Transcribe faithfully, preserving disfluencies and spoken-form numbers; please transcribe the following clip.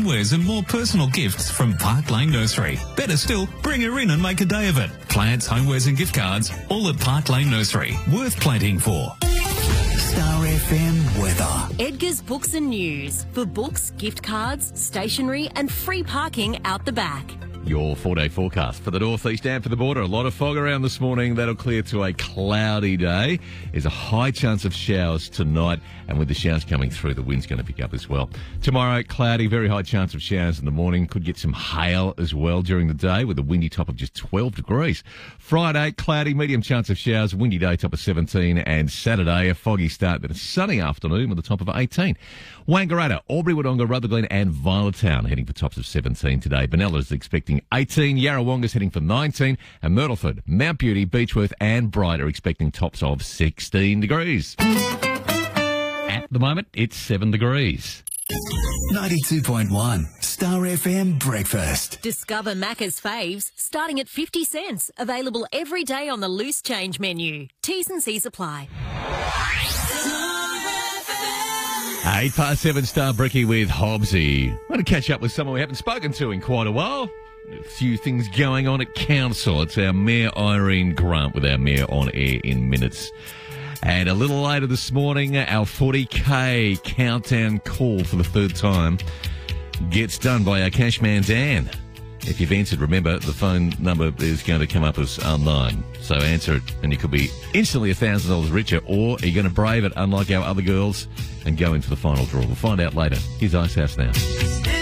homewares and more personal gifts from Park Lane Nursery. Better still, bring her in and make a day of it. Plants, homewares and gift cards, all at Park Lane Nursery. Worth planting for. Star F M weather. Edgar's Books and News for books, gift cards, stationery and free parking out the back. Your four-day forecast for the northeast and for the border. A lot of fog around this morning. That'll clear to a cloudy day. There's a high chance of showers tonight, and with the showers coming through, the wind's going to pick up as well. Tomorrow, cloudy, very high chance of showers in the morning. Could get some hail as well during the day with a windy top of just twelve degrees. Friday, cloudy, medium chance of showers, windy day top of seventeen, and Saturday, a foggy start, then a sunny afternoon with a top of eighteen. Wangaratta, Albury, Wodonga, Rutherglen and Violet heading for tops of seventeen today. Benella's expecting eighteen, Yarrawonga's heading for nineteen, and Myrtleford, Mount Beauty, Beechworth and Bright are expecting tops of sixteen degrees. At the moment, it's seven degrees. ninety-two point one Star F M Breakfast. Discover Macca's faves starting at fifty cents. Available every day on the loose change menu. T's and C's apply. Eight past seven, Star Bricky with Hobbsy. I'm going to catch up with someone we haven't spoken to in quite a while. A few things going on at Council. It's our Mayor Irene Grant with our Mayor on air in minutes. And a little later this morning, our forty K countdown call for the third time gets done by our cashman Dan. If you've answered, remember, the phone number is going to come up as unknown. So answer it, and you could be instantly one thousand dollars richer, or are you going to brave it, unlike our other girls, and go into the final draw? We'll find out later. Here's Ice House now.